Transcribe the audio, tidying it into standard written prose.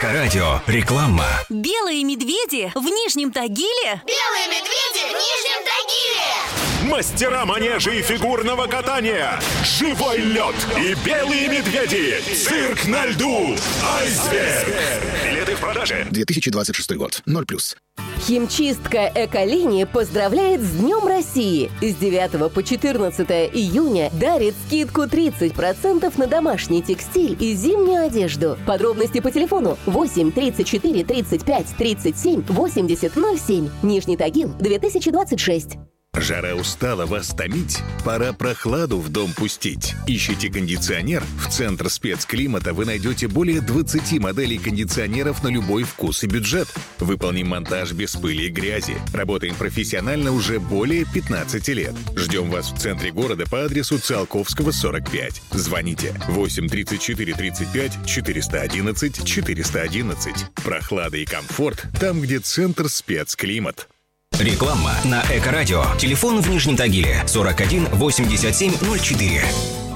Эко-радио. Реклама. Белые медведи в Нижнем Тагиле? Белые медведи в Нижнем Тагиле! Мастера манежа и фигурного катания, живой лед и белые медведи. Цирк на льду. Айсберг. Билеты в продаже. 2026 год. 0+. Химчистка «Эколинии» поздравляет с Днем России. С 9 по 14 июня дарит скидку 30% на домашний текстиль и зимнюю одежду. Подробности по телефону 8 34 35 37 80 07. Нижний Тагил, 2026. Жара устала вас томить? Пора прохладу в дом пустить. Ищите кондиционер? В Центр спецклимата вы найдете более 20 моделей кондиционеров на любой вкус и бюджет. Выполним монтаж без пыли и грязи. Работаем профессионально уже более 15 лет. Ждем вас в центре города по адресу Циолковского, 45. Звоните 8 34 35 411 411. Прохлада и комфорт там, где Центр спецклимат. Реклама на Эко-радио. Телефон в Нижнем Тагиле 41 87 04.